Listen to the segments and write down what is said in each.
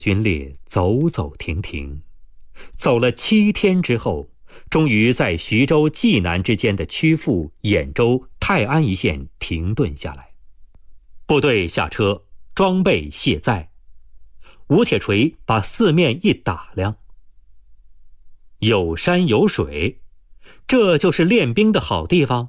军列走走停停，走了7天之后，终于在徐州、济南之间的曲阜、兖州、泰安一线停顿下来。部队下车，装备卸载。吴铁锤把四面一打量，有山有水，这就是练兵的好地方。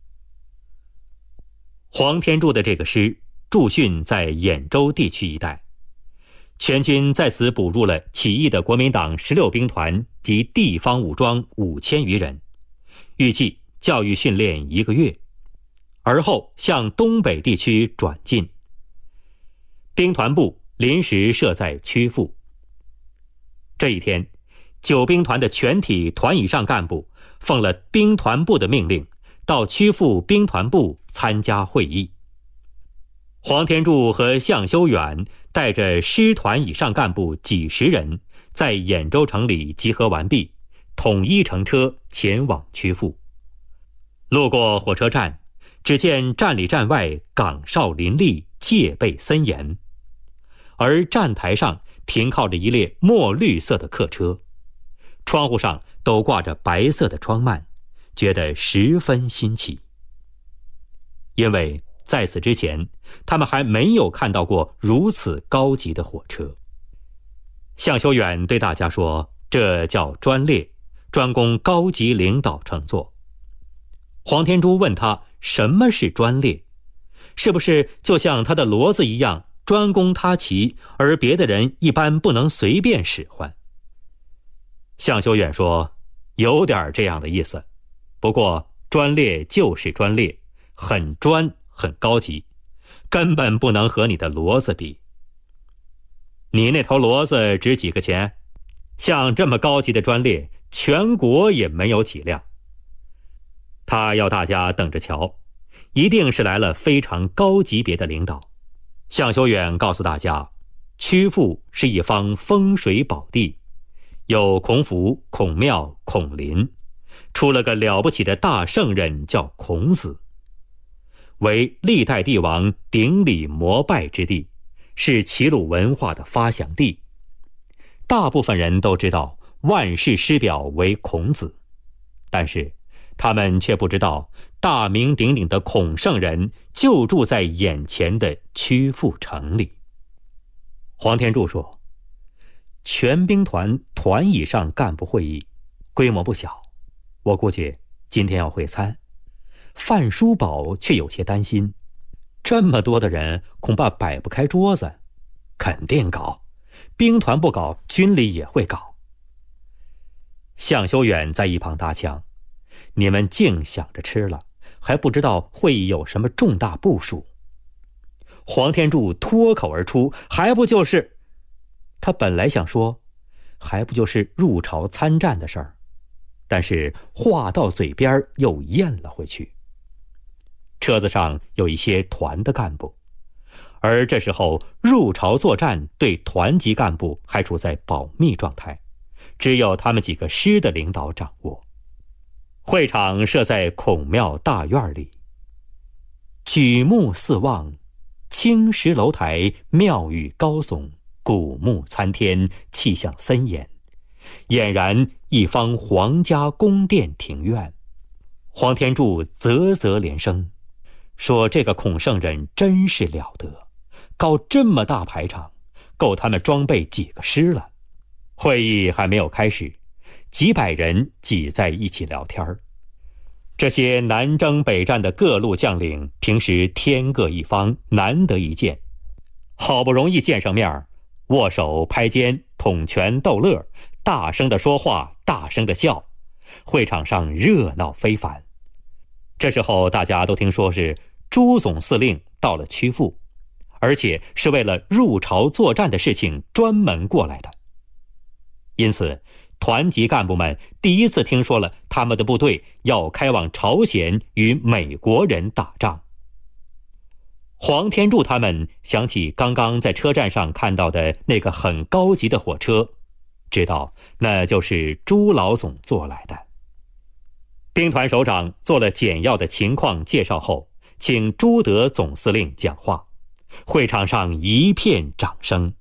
黄天柱的这个师驻训在兖州地区一带，全军在此补入了起义的国民党16兵团及地方武装5000余人，预计教育训练1个月，而后向东北地区转进。兵团部临时设在曲阜。这一天，9兵团的全体团以上干部奉了兵团部的命令，到曲阜兵团部参加会议。黄天柱和向修远带着师团以上干部几十人，在兖州城里集合完毕，统一乘车前往曲阜。路过火车站，只见站里站外岗哨林立，戒备森严，而站台上停靠着一列墨绿色的客车，窗户上都挂着白色的窗幔，觉得十分新奇。因为在此之前，他们还没有看到过如此高级的火车。向修远对大家说，这叫专列，专供高级领导乘坐。黄天柱问他什么是专列，是不是就像他的骡子一样专供他骑，而别的人一般不能随便使唤？向修远说，有点这样的意思，不过专列就是专列，很专很高级，根本不能和你的骡子比。你那头骡子值几个钱？像这么高级的专列，全国也没有几辆。他要大家等着瞧，一定是来了非常高级别的领导。向修远告诉大家，曲阜是一方风水宝地，有孔府、孔庙、孔林，出了个了不起的大圣人叫孔子，为历代帝王顶礼膜拜之地，是齐鲁文化的发祥地。大部分人都知道万世师表为孔子，但是他们却不知道大名鼎鼎的孔圣人就住在眼前的曲阜城里。黄天柱说，全兵团团以上干部会议规模不小，我估计今天要会参。范书宝却有些担心，这么多的人恐怕摆不开桌子。肯定搞，兵团不搞，军里也会搞。向修远在一旁搭腔，你们净想着吃了，还不知道会议有什么重大部署。黄天柱脱口而出，还不就是……他本来想说，还不就是入朝参战的事儿，但是话到嘴边又咽了回去。车子上有一些团的干部，而这时候入朝作战对团级干部还处在保密状态，只有他们几个师的领导掌握。会场设在孔庙大院里，举目四望，青石楼台，庙宇高耸，古木参天，气象森严，俨然一方皇家宫殿庭院。黄天柱啧啧连声，说这个孔圣人真是了得，搞这么大排场，够他们装备几个师了。会议还没有开始，几百人挤在一起聊天。这些南征北战的各路将领，平时天各一方，难得一见，好不容易见上面，握手拍肩，捧拳逗乐，大声地说话，大声地笑，会场上热闹非凡。这时候大家都听说是朱总司令到了曲阜，而且是为了入朝作战的事情专门过来的。因此团级干部们第一次听说了他们的部队要开往朝鲜与美国人打仗。黄天柱他们想起刚刚在车站上看到的那个很高级的火车，知道那就是朱老总做来的。兵团首长做了简要的情况介绍后，请朱德总司令讲话，会场上一片掌声。